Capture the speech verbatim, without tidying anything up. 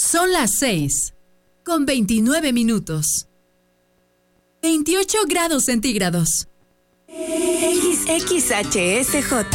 Son las seis, con veintinueve minutos. veintiocho grados centígrados. X X H S J